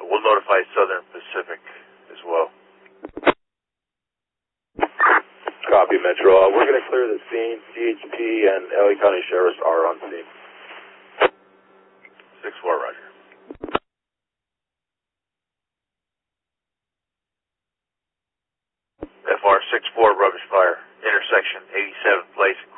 We'll notify Southern Pacific as well. Copy, Metro. We're going to clear the scene. CHP and LA County Sheriffs are on scene. 6-4, roger. FR 6-4, rubbish fire. Intersection 87th Place,